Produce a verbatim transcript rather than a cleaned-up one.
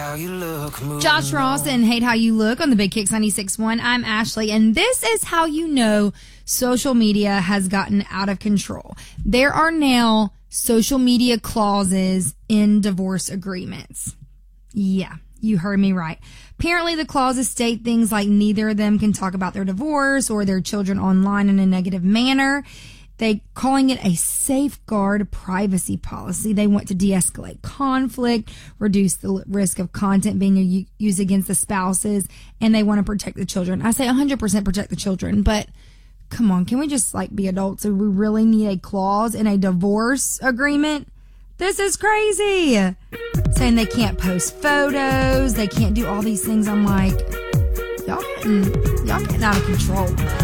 how you look. Moving Josh Ross and Hate How You Look on the Big Kicks ninety-six point one. I'm Ashley, and this is how you know social media has gotten out of control. There are now social media clauses in divorce agreements. Yeah, you heard me right. Apparently, the clauses state things like neither of them can talk about their divorce or their children online in a negative manner. They calling it a safeguard privacy policy. They want to de-escalate conflict, reduce the risk of content being used against the spouses, and they want to protect the children. I say one hundred percent protect the children, but come on, can we just like be adults? Do we really need a clause in a divorce agreement? This is crazy. Saying they can't post photos, they can't do all these things. I'm like, y'all getting, y'all getting out of control.